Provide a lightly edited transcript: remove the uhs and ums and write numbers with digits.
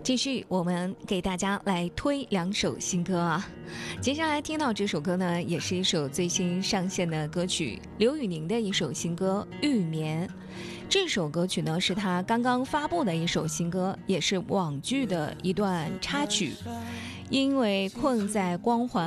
继续，我们给大家来推2首新歌啊。接下来听到这首歌呢，也是一首最新上线的歌曲，刘宇宁的一首新歌《玉眠》。这首歌曲呢，是他刚刚发布的一首新歌，也是网剧的一段插曲。因为困在光环